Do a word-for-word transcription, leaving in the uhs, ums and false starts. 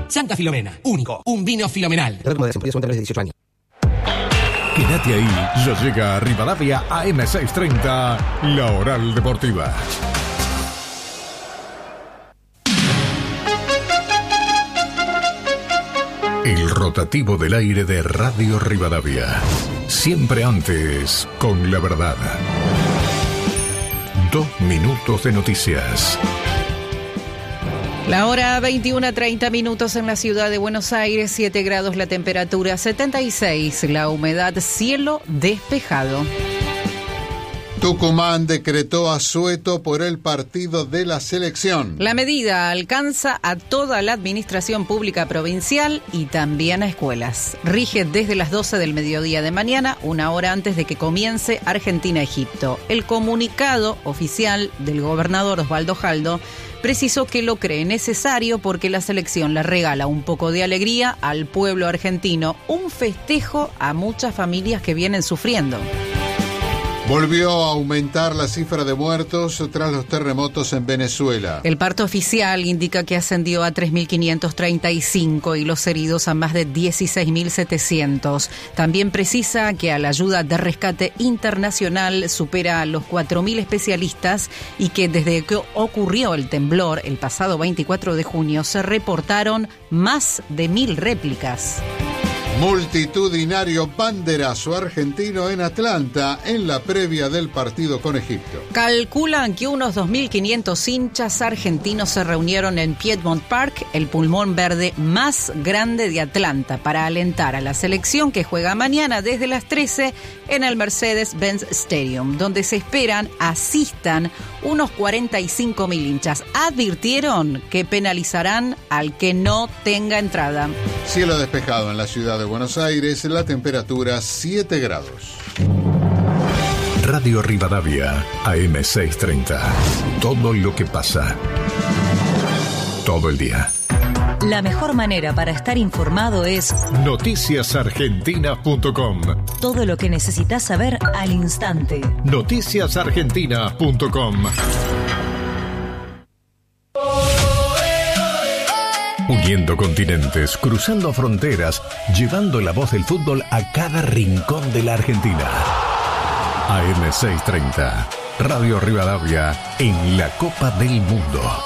Santa Filomena, único, un vino filomenal. dieciocho años. Quédate ahí, ya llega a Rivadavia A M seiscientos treinta, la Oral Deportiva. El rotativo del aire de Radio Rivadavia. Siempre antes, con la verdad. Dos minutos de noticias. La hora veintiuna treinta minutos en la ciudad de Buenos Aires, siete grados la temperatura, setenta y seis la humedad, cielo despejado. Tucumán decretó asueto por el partido de la selección. La medida alcanza a toda la administración pública provincial y también a escuelas. Rige desde las doce del mediodía de mañana, una hora antes de que comience Argentina-Egipto. El comunicado oficial del gobernador Osvaldo Jaldo precisó que lo cree necesario porque la selección le regala un poco de alegría al pueblo argentino, un festejo a muchas familias que vienen sufriendo. Volvió a aumentar la cifra de muertos tras los terremotos en Venezuela. El parte oficial indica que ascendió a tres mil quinientos treinta y cinco y los heridos a más de dieciséis mil setecientos. También precisa que a la ayuda de rescate internacional supera a los cuatro mil especialistas y que desde que ocurrió el temblor el pasado veinticuatro de junio se reportaron más de mil réplicas. Multitudinario banderazo argentino en Atlanta en la previa del partido con Egipto. Calculan que unos dos mil quinientos hinchas argentinos se reunieron en Piedmont Park, el pulmón verde más grande de Atlanta, para alentar a la selección que juega mañana desde las trece en el Mercedes-Benz Stadium, donde se esperan asistan unos cuarenta y cinco mil hinchas. Advirtieron que penalizarán al que no tenga entrada. Cielo despejado en la ciudad de Buenos Aires, la temperatura siete grados. Radio Rivadavia, A M seiscientos treinta. Todo lo que pasa. Todo el día. La mejor manera para estar informado es noticias argentinas punto com. Todo lo que necesitas saber al instante. noticias argentinas punto com. Uniendo continentes, cruzando fronteras, llevando la voz del fútbol a cada rincón de la Argentina. A M seiscientos treinta, Radio Rivadavia en la Copa del Mundo.